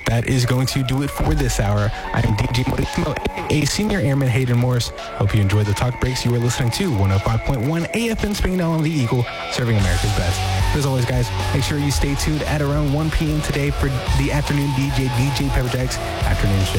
that is going to do it for this hour. I am DJ Maritimo, a Senior Airman Hayden Morris. Hope you enjoyed the talk breaks. You are listening to 105.1 AFN Springdale on the Eagle, serving America's best. As always, guys, make sure you stay tuned at around 1 p.m. today for the afternoon DJ Pepperjack's afternoon show.